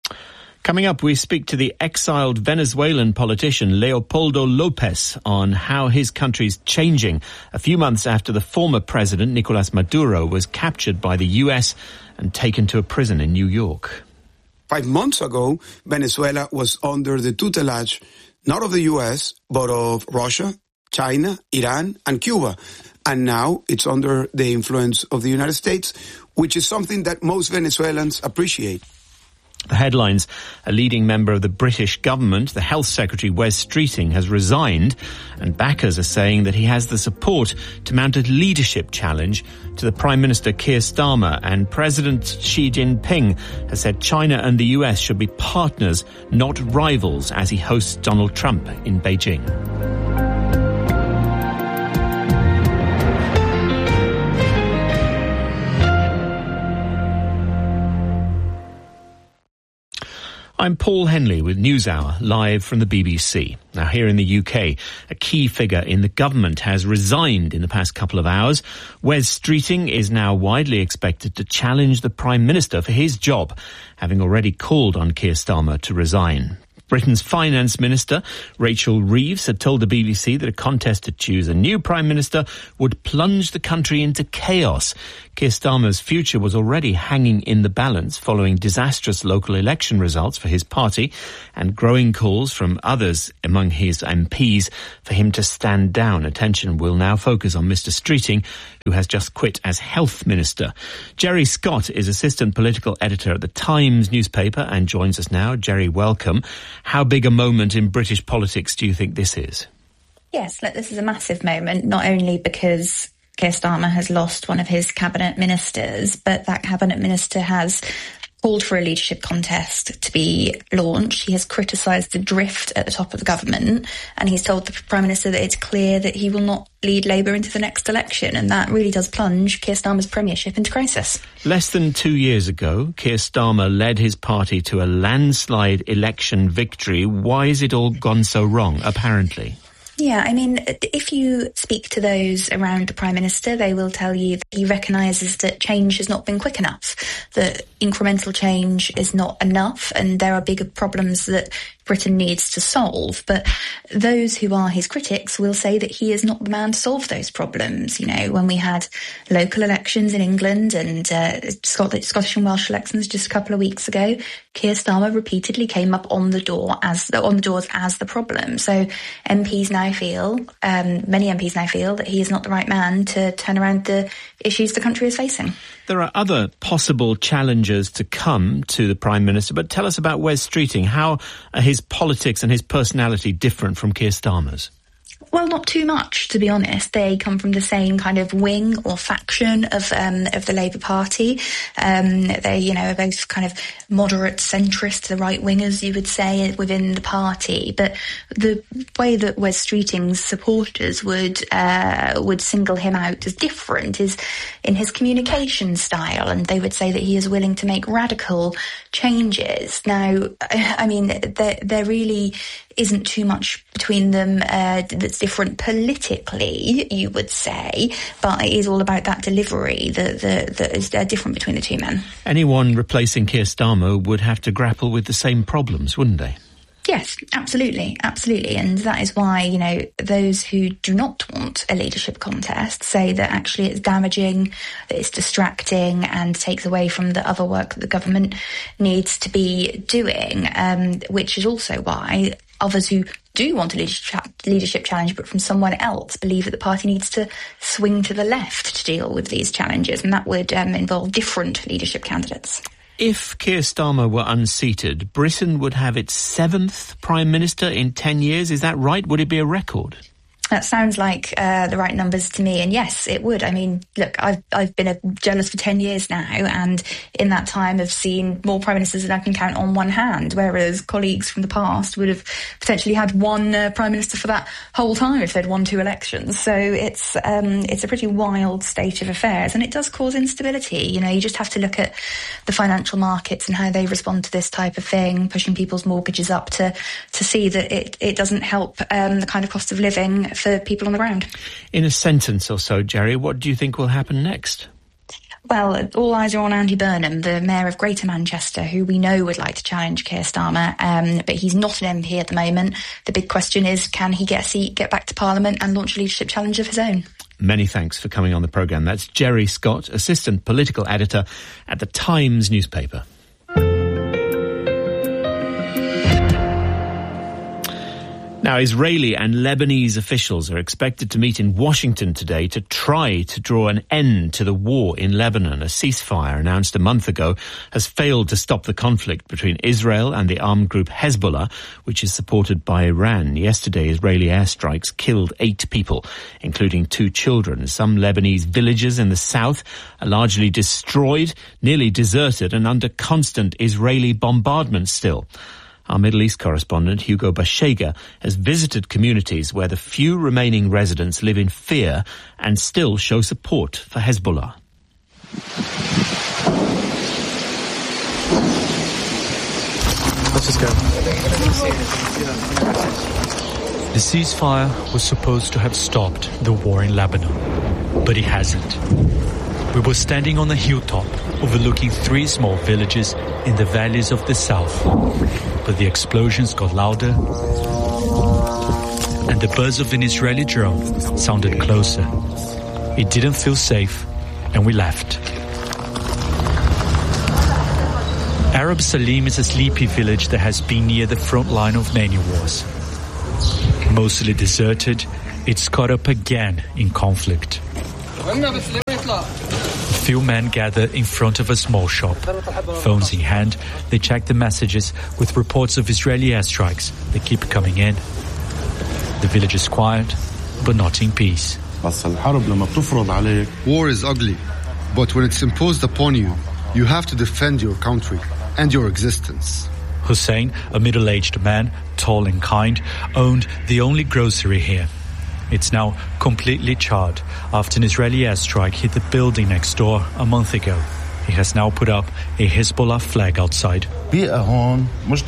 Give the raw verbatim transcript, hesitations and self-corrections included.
Coming up, we speak to the exiled Venezuelan politician Leopoldo Lopez on how his country's changing a few months after the former president, Nicolas Maduro, was captured by the U S and taken to a prison in New York. Five months ago, Venezuela was under the tutelage not of the U S, but of Russia, China, Iran, and Cuba. And now it's under the influence of the United States, which is something that most Venezuelans appreciate. The headlines: a leading member of the British government, the Health Secretary Wes Streeting, has resigned, and backers are saying that he has the support to mount a leadership challenge to the Prime Minister Keir Starmer, and President Xi Jinping has said China and the U S should be partners, not rivals, as he hosts Donald Trump in Beijing. I'm Paul Henley with NewsHour, live from the B B C. Now, here in the U K, a key figure in the government has resigned in the past couple of hours. Wes Streeting is now widely expected to challenge the Prime Minister for his job, having already called on Keir Starmer to resign. Britain's Finance Minister, Rachel Reeves, had told the B B C that a contest to choose a new Prime Minister would plunge the country into chaos. Keir Starmer's future was already hanging in the balance following disastrous local election results for his party and growing calls from others among his M Ps for him to stand down. Attention will now focus on Mr Streeting, who has just quit as Health Minister. Jerry Scott is Assistant Political Editor at the Times newspaper and joins us now. Jerry, welcome. How big a moment in British politics do you think this is? Yes, look, this is a massive moment, not only because Keir Starmer has lost one of his cabinet ministers, but that cabinet minister has called for a leadership contest to be launched. He has criticised the drift at the top of the government, and he's told the Prime Minister that it's clear that he will not lead Labour into the next election, and that really does plunge Keir Starmer's premiership into crisis. Less than two years ago, Keir Starmer led his party to a landslide election victory. Why has it all gone so wrong, apparently? Yeah, I mean, if you speak to those around the Prime Minister, they will tell you that he recognises that change has not been quick enough, that incremental change is not enough, and there are bigger problems that Britain needs to solve. But those who are his critics will say that he is not the man to solve those problems. You know, when we had local elections in England and uh, Scottish and Welsh elections just a couple of weeks ago, Keir Starmer repeatedly came up on the door as on the doors as the problem. So M Ps now feel, um, many M Ps now feel that he is not the right man to turn around the issues the country is facing. There are other possible challengers to come to the Prime Minister, but tell us about Wes Streeting. How are his politics and his personality different from Keir Starmer's? Well, not too much, to be honest. They come from the same kind of wing or faction of um, of the Labour Party. Um, they, you know, are both kind of moderate centrist, the right wingers, you would say, within the party. But the way that Wes Streeting's supporters would uh, would single him out as different is in his communication style, and they would say that he is willing to make radical changes. Now, I mean, there there really isn't too much between them uh, that's different politically, you would say, but it is all about that delivery that, that, that is uh, different between the two men. Anyone replacing Keir Starmer would have to grapple with the same problems, wouldn't they? Yes, absolutely, absolutely. And that is why, you know, those who do not want a leadership contest say that actually it's damaging, that it's distracting and takes away from the other work that the government needs to be doing, um, which is also why others who do want a leadership, leadership challenge, but from someone else, believe that the party needs to swing to the left to deal with these challenges, and that would um, involve different leadership candidates. If Keir Starmer were unseated, Britain would have its seventh Prime Minister in ten years. Is that right? Would it be a record? That sounds like uh, the right numbers to me, and yes, it would. I mean, look, I've I've been a journalist for ten years now, and in that time I've seen more prime ministers than I can count on one hand, whereas colleagues from the past would have potentially had one uh, prime minister for that whole time if they'd won two elections. So it's um, it's a pretty wild state of affairs, and it does cause instability. You know, you just have to look at the financial markets and how they respond to this type of thing, pushing people's mortgages up to to see that it, it doesn't help um, the kind of cost of living for people on the ground. In a sentence or so, Jerry, what do you think will happen next? Well, all eyes are on Andy Burnham, the Mayor of Greater Manchester, who we know would like to challenge Keir Starmer, um, but he's not an M P at the moment. The big question is, can he get a seat, get back to Parliament and launch a leadership challenge of his own? Many thanks for coming on the programme. That's Jerry Scott, Assistant Political Editor at the Times newspaper. Now, Israeli and Lebanese officials are expected to meet in Washington today to try to draw an end to the war in Lebanon. A ceasefire announced a month ago has failed to stop the conflict between Israel and the armed group Hezbollah, which is supported by Iran. Yesterday, Israeli airstrikes killed eight people, including two children. Some Lebanese villages in the south are largely destroyed, nearly deserted, and under constant Israeli bombardment still. Our Middle East correspondent, Hugo Bashega, has visited communities where the few remaining residents live in fear and still show support for Hezbollah. Let's just go. The ceasefire was supposed to have stopped the war in Lebanon, but it hasn't. We were standing on a hilltop overlooking three small villages in the valleys of the south. But the explosions got louder and the buzz of an Israeli drone sounded closer. It didn't feel safe and we left. Arab Salim is a sleepy village that has been near the front line of many wars. Mostly deserted, it's caught up again in conflict. A few men gather in front of a small shop. Phones in hand, they check the messages with reports of Israeli airstrikes that keep coming in. The village is quiet, but not in peace. War is ugly, but when it's imposed upon you, you have to defend your country and your existence. Hussein, a middle-aged man, tall and kind, owned the only grocery here. It's now completely charred after an Israeli airstrike hit the building next door a month ago. He has now put up a Hezbollah flag outside.